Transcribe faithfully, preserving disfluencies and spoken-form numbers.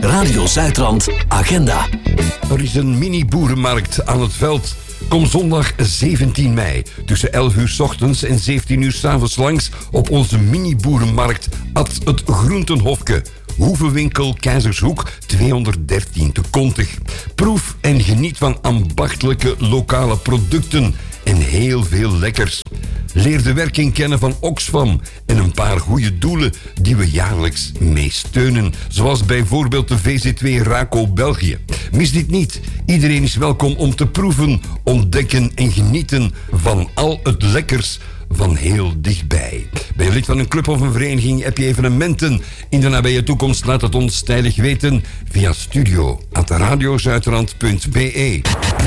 Radio Zuidrand Agenda. Er is een mini-boerenmarkt aan het veld. Kom zondag zeventien mei tussen elf uur 's ochtends en zeventien uur 's avonds langs op onze mini-boerenmarkt at het Groentenhofke. Hoevenwinkel Keizershoek tweehonderddertien te Kontig. Proef en geniet van ambachtelijke lokale producten en heel veel lekkers. Leer de werking kennen van Oxfam en een paar goede doelen die we jaarlijks mee steunen. Zoals bijvoorbeeld de V Z W Raco België. Mis dit niet. Iedereen is welkom om te proeven, ontdekken en genieten van al het lekkers van heel dichtbij. Ben je lid van een club of een vereniging? Heb je evenementen in de nabije toekomst? Laat het ons tijdig weten via studio at radiozuidrand punt be.